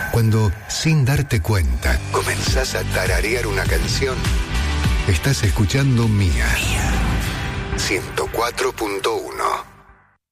Cuando, sin darte cuenta, comenzás a tararear una canción, estás escuchando Mía. 104.1